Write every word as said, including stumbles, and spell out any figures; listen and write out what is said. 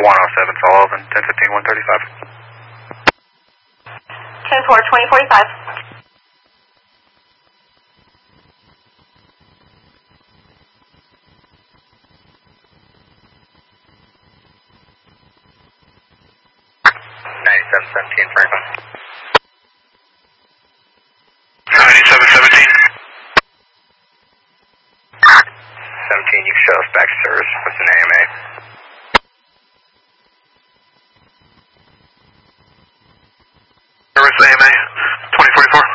one oh seven Sullivan, ten fifteen, one thirty-five. ten four, twenty forty-five. ninety-seven seventeen, Franklin. ninety-seven seventeen. seventeen, you can show us back to service. What's an A M A? Service A M A, twenty forty-four.